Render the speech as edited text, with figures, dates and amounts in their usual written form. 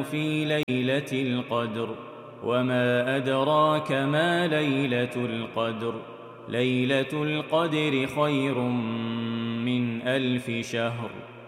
في ليلة القدر وما أدراك ما ليلة القدر ليلة القدر خير من 1000 شهر